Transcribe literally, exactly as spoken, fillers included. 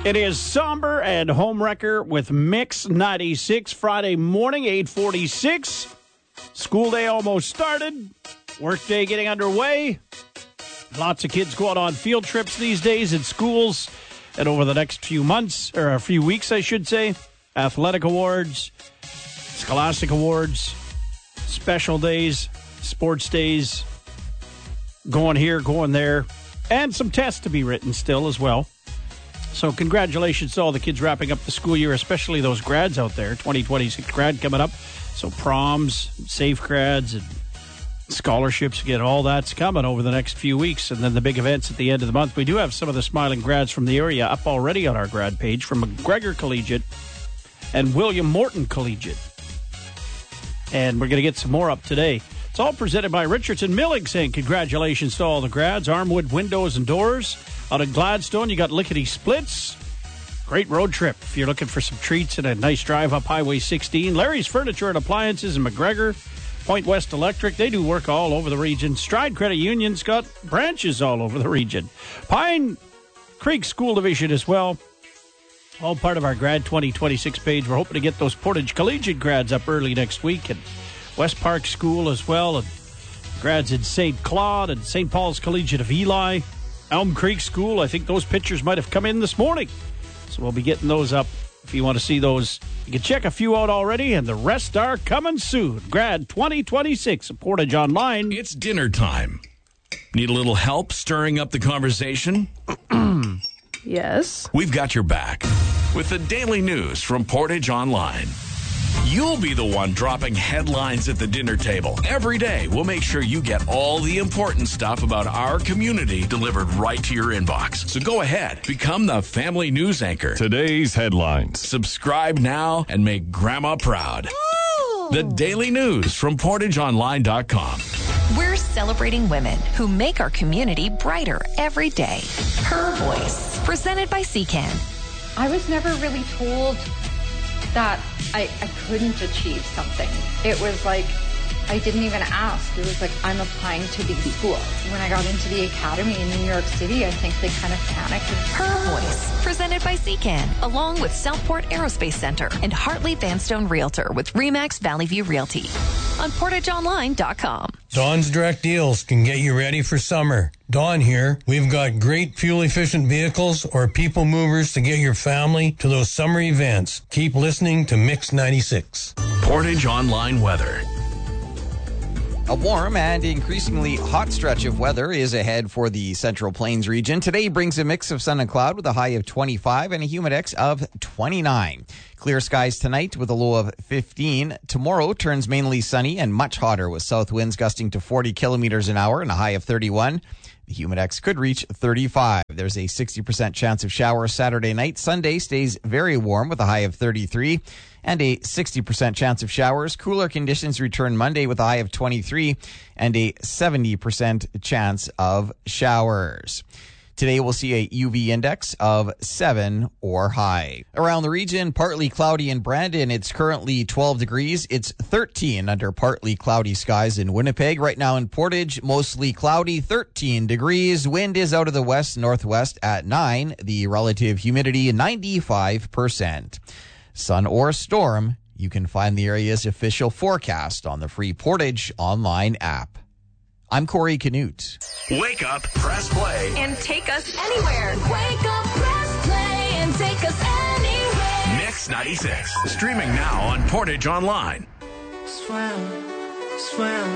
It is Somber and Homewrecker with Mix ninety-six, Friday morning, eight forty-six. School day almost started. Work day getting underway. Lots of kids going on field trips these days in schools. And over the next few months, or a few weeks, I should say, athletic awards, scholastic awards, special days, sports days, going here, going there, and some tests to be written still as well. So congratulations to all the kids wrapping up the school year, especially those grads out there, twenty twenty-six grad coming up. So proms, safe grads, and scholarships, again, all that's coming over the next few weeks. And then the big events at the end of the month. We do have some of the smiling grads from the area up already on our grad page, from McGregor Collegiate and William Morton Collegiate. And we're going to get some more up today. It's all presented by Richardson Milling, saying congratulations to all the grads. Armwood Windows and Doors. Out of Gladstone, you got Lickety Splits. Great road trip if you're looking for some treats and a nice drive up Highway sixteen. Larry's Furniture and Appliances in McGregor. Point West Electric, they do work all over the region. Stride Credit Union's got branches all over the region. Pine Creek School Division as well. All part of our Grad twenty twenty-six page. We're hoping to get those Portage Collegiate grads up early next week. And West Park School as well. And grads in Saint Claude and Saint Paul's Collegiate of Eli. Elm Creek School, I think those pictures might have come in this morning. So we'll be getting those up if you want to see those. You can check a few out already, and the rest are coming soon. Grad twenty twenty-six at Portage Online. It's dinner time. Need a little help stirring up the conversation? Yes. We've got your back with the daily news from Portage Online. You'll be the one dropping headlines at the dinner table. Every day, we'll make sure you get all the important stuff about our community delivered right to your inbox. So go ahead, become the family news anchor. Today's headlines. Subscribe now and make Grandma proud. Ooh. The daily news from portage online dot com. We're celebrating women who make our community brighter every day. Her Voice, presented by C C A N. I was never really told that I, I couldn't achieve something. It was like, I didn't even ask. It was like, I'm applying to these schools. When I got into the academy in New York City, I think they kind of panicked. Her Voice, presented by C C A N, along with Southport Aerospace Center and Hartley Vanstone Realtor with Remax Valley View Realty on portage online dot com. Dawn's Direct Deals can get you ready for summer. Dawn here. We've got great fuel-efficient vehicles or people movers to get your family to those summer events. Keep listening to Mix ninety-six. Portage Online weather. A warm and increasingly hot stretch of weather is ahead for the Central Plains region. Today brings a mix of sun and cloud with a high of twenty-five and a humidex of twenty-nine. Clear skies tonight with a low of fifteen. Tomorrow turns mainly sunny and much hotter with south winds gusting to forty kilometers an hour and a high of thirty-one. The humidex could reach thirty-five. There's a sixty percent chance of showers Saturday night. Sunday stays very warm with a high of thirty-three and a sixty percent chance of showers. Cooler conditions return Monday with a high of twenty-three and a seventy percent chance of showers. Today we'll see a U V index of seven or high. Around the region, partly cloudy in Brandon. It's currently twelve degrees. It's thirteen under partly cloudy skies in Winnipeg. Right now in Portage, mostly cloudy, thirteen degrees. Wind is out of the west-northwest at nine. The relative humidity, ninety-five percent. Sun or storm, you can find the area's official forecast on the free Portage Online app. I'm Corey Canute. Wake up, press play, And take us anywhere. Wake up, press play, and take us anywhere. Mix ninety-six. Streaming now on Portage Online. Swim, swim.